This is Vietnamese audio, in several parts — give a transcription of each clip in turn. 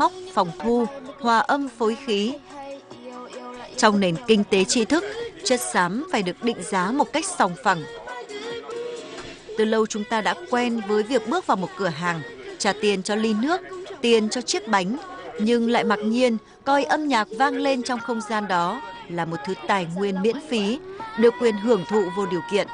móc, phòng thu, hòa âm phối khí. Trong nền kinh tế tri thức, chất xám phải được định giá một cách sòng phẳng. Từ lâu chúng ta đã quen với việc bước vào một cửa hàng, trả tiền cho ly nước, tiền cho chiếc bánh, nhưng lại mặc nhiên coi âm nhạc vang lên trong không gian đó là một thứ tài nguyên miễn phí, được quyền hưởng thụ vô điều kiện.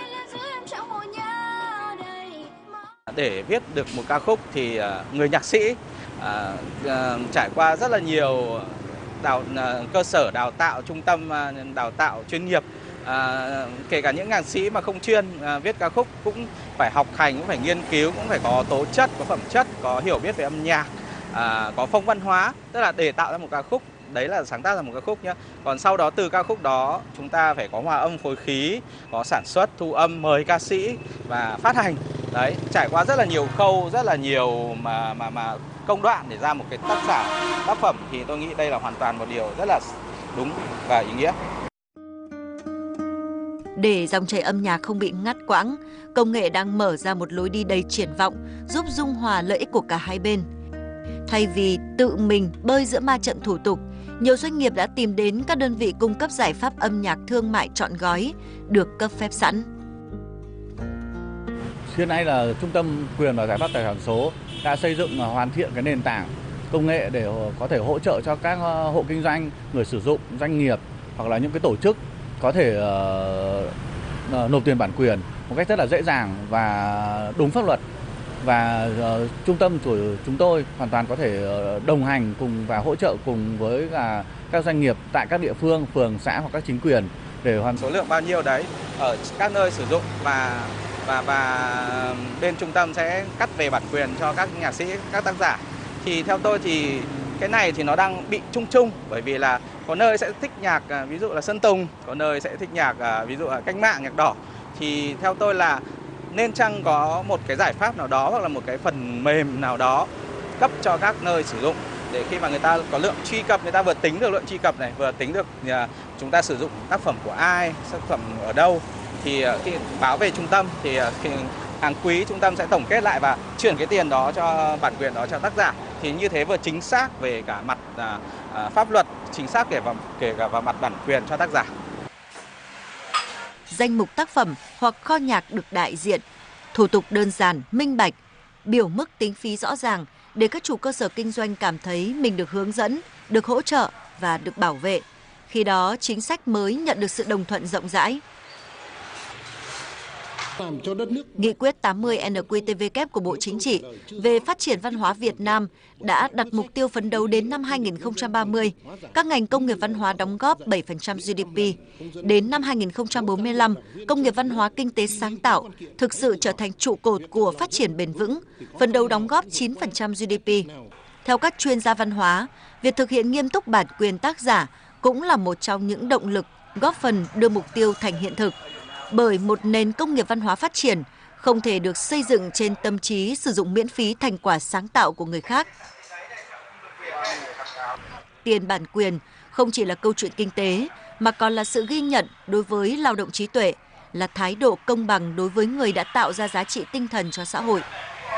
Để viết được một ca khúc thì người nhạc sĩ trải qua rất là nhiều cơ sở đào tạo, trung tâm đào tạo chuyên nghiệp. Kể cả những nhạc sĩ mà không chuyên viết ca khúc cũng phải học hành, cũng phải nghiên cứu, cũng phải có tố chất, có phẩm chất, có hiểu biết về âm nhạc, có phong văn hóa, tức là để tạo ra một ca khúc. Đấy là sáng tác ra một ca khúc nhé. Còn sau đó từ ca khúc đó chúng ta phải có hòa âm phối khí, có sản xuất, thu âm, mời ca sĩ và phát hành. Đấy, trải qua rất là nhiều khâu, rất là nhiều mà công đoạn để ra một cái tác phẩm thì tôi nghĩ đây là hoàn toàn một điều rất là đúng và ý nghĩa. Để dòng chảy âm nhạc không bị ngắt quãng, công nghệ đang mở ra một lối đi đầy triển vọng, giúp dung hòa lợi ích của cả hai bên. Thay vì tự mình bơi giữa ma trận thủ tục, nhiều doanh nghiệp đã tìm đến các đơn vị cung cấp giải pháp âm nhạc thương mại trọn gói, được cấp phép sẵn. Hiện nay là Trung tâm Quyền và Giải pháp Tài sản số đã xây dựng và hoàn thiện cái nền tảng công nghệ để có thể hỗ trợ cho các hộ kinh doanh, người sử dụng, doanh nghiệp hoặc là những cái tổ chức có thể nộp tiền bản quyền một cách rất là dễ dàng và đúng pháp luật. Và trung tâm của chúng tôi hoàn toàn có thể đồng hành cùng và hỗ trợ cùng với các doanh nghiệp tại các địa phương, phường, xã hoặc các chính quyền để hoàn số lượng bao nhiêu đấy ở các nơi sử dụng và bên trung tâm sẽ cắt về bản quyền cho các nhạc sĩ, các tác giả. Thì theo tôi thì cái này thì nó đang bị chung chung, bởi vì là có nơi sẽ thích nhạc ví dụ là Sơn Tùng, có nơi sẽ thích nhạc ví dụ là cách mạng, nhạc đỏ. Thì theo tôi là nên chăng có một cái giải pháp nào đó hoặc là một cái phần mềm nào đó cấp cho các nơi sử dụng, để khi mà người ta có lượng truy cập, người ta vừa tính được lượng truy cập này, vừa tính được chúng ta sử dụng tác phẩm của ai, tác phẩm ở đâu, thì khi báo về trung tâm thì hàng quý trung tâm sẽ tổng kết lại và chuyển cái tiền đó cho bản quyền đó cho tác giả. Thì như thế vừa chính xác về cả mặt pháp luật, chính xác kể cả vào mặt bản quyền cho tác giả. Danh mục tác phẩm hoặc kho nhạc được đại diện, thủ tục đơn giản, minh bạch, biểu mức tính phí rõ ràng để các chủ cơ sở kinh doanh cảm thấy mình được hướng dẫn, được hỗ trợ và được bảo vệ. Khi đó, chính sách mới nhận được sự đồng thuận rộng rãi. Nghị quyết 80 NQTW của Bộ Chính trị về phát triển văn hóa Việt Nam đã đặt mục tiêu phấn đấu đến năm 2030, các ngành công nghiệp văn hóa đóng góp 7% GDP. Đến năm 2045, công nghiệp văn hóa kinh tế sáng tạo thực sự trở thành trụ cột của phát triển bền vững, phấn đấu đóng góp 9% GDP. Theo các chuyên gia văn hóa, việc thực hiện nghiêm túc bản quyền tác giả cũng là một trong những động lực góp phần đưa mục tiêu thành hiện thực. Bởi một nền công nghiệp văn hóa phát triển không thể được xây dựng trên tâm trí sử dụng miễn phí thành quả sáng tạo của người khác. Tiền bản quyền không chỉ là câu chuyện kinh tế, mà còn là sự ghi nhận đối với lao động trí tuệ, là thái độ công bằng đối với người đã tạo ra giá trị tinh thần cho xã hội.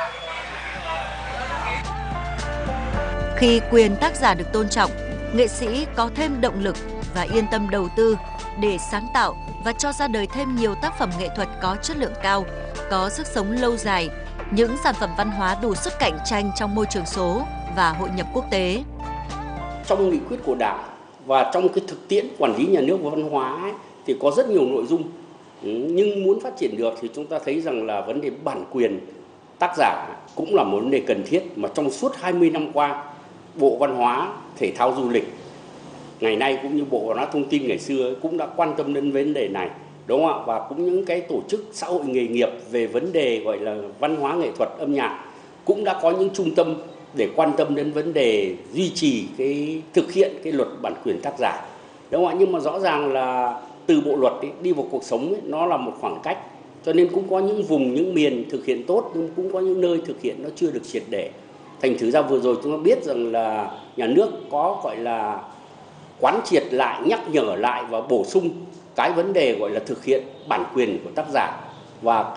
Khi quyền tác giả được tôn trọng, nghệ sĩ có thêm động lực và yên tâm đầu tư để sáng tạo và cho ra đời thêm nhiều tác phẩm nghệ thuật có chất lượng cao, có sức sống lâu dài, những sản phẩm văn hóa đủ sức cạnh tranh trong môi trường số và hội nhập quốc tế. Trong nghị quyết của Đảng và trong cái thực tiễn quản lý nhà nước và văn hóa ấy, thì có rất nhiều nội dung. Nhưng muốn phát triển được thì chúng ta thấy rằng là vấn đề bản quyền tác giả cũng là một vấn đề cần thiết mà trong suốt 20 năm qua, Bộ Văn hóa, Thể thao, Du lịch ngày nay cũng như Bộ Văn hóa Thông tin ngày xưa cũng đã quan tâm đến vấn đề này, đúng không ạ? Và cũng những cái tổ chức xã hội nghề nghiệp về vấn đề gọi là văn hóa nghệ thuật âm nhạc cũng đã có những trung tâm để quan tâm đến vấn đề duy trì cái thực hiện cái luật bản quyền tác giả, đúng không ạ? Nhưng mà rõ ràng là từ bộ luật ấy, đi vào cuộc sống ấy, nó là một khoảng cách, cho nên cũng có những vùng, những miền thực hiện tốt nhưng cũng có những nơi thực hiện nó chưa được triệt để. Thành thử ra vừa rồi chúng ta biết rằng là nhà nước có gọi là quán triệt lại, nhắc nhở lại và bổ sung cái vấn đề gọi là thực hiện bản quyền của tác giả và